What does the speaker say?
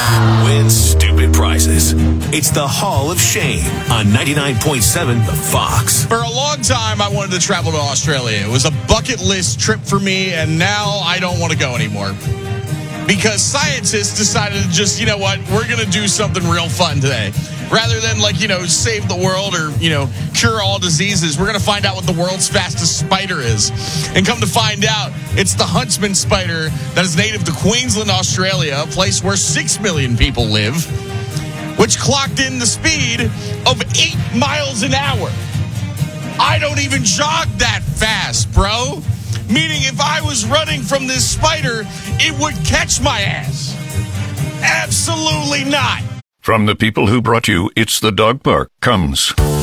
Win stupid prizes. It's the Hall of Shame on 99.7 The Fox. For a long time, I wanted to travel to Australia. It was a bucket list trip for me, and now I don't want to go anymore. Because scientists decided to just, you know what, we're going to do something real fun today. Rather than, save the world or, cure all diseases, we're going to find out what the world's fastest spider is. And come to find out, it's the huntsman spider that is native to Queensland, Australia, a place where 6 million people live, which clocked in the speed of 8 miles an hour. I don't even jog that fast, bro. Meaning if I was running from this spider, it would catch my ass. Absolutely not. From the people who brought you It's the Dog Park comes